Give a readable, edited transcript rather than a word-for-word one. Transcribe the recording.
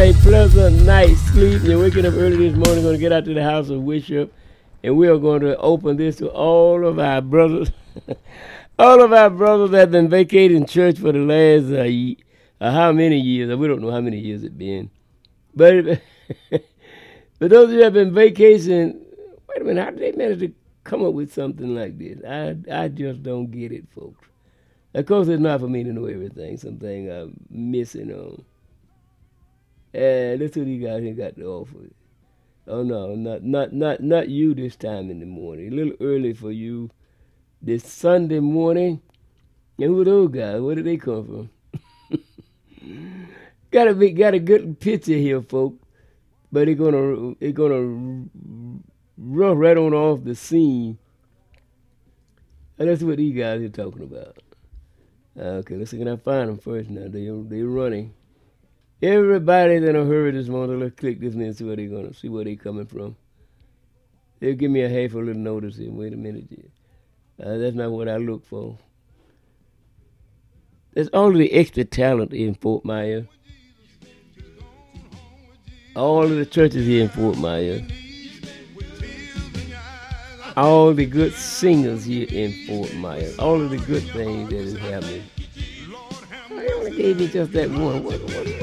a pleasant night's sleep. You're waking up early this morning, going to get out to the house of worship, and we are going to open this to all of our brothers. All of our brothers that have been vacating church for the last how many years? We don't know how many years it's been. But for those of you who have been vacationing, wait a minute, how did they manage to come up with something like this? I just don't get it, folks. Of course, it's not for me to know everything. Something I'm missing on. And that's what you guys ain't got to offer. Oh no, not you this time in the morning. A little early for you this Sunday morning. And who are those guys? Where did they come from? got a good picture here, folks. But it's gonna rough right on off the scene. And that's what these guys are talking about. Okay, let's see, can I find them first now? They're running. Everybody that I heard this morning, let's click this and see where they're gonna see where they're coming from. They'll give me a half a little notice here. Wait a minute. That's not what I look for. There's all of the extra talent in Fort Myers. All of the churches here in Fort Myers. All the good singers here in Fort Myers. All of the good things that is happening. I only gave me just that one. What